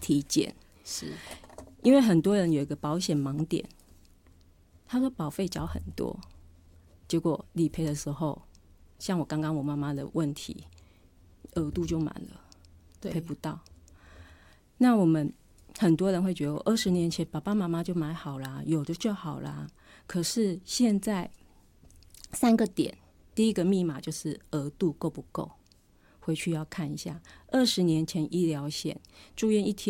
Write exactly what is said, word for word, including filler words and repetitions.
体检。 是因为很多人有一个保险盲点，他说保费缴很多，结果理赔的时候，像我刚刚我妈妈的问题，额度就满了，赔不到。那我们很多人会觉得，二十年前爸爸妈妈就买好啦，有的就好啦。可是现在三个点，第一个密码就是额度够不够，回去要看一下。二十年前医疗险住院一天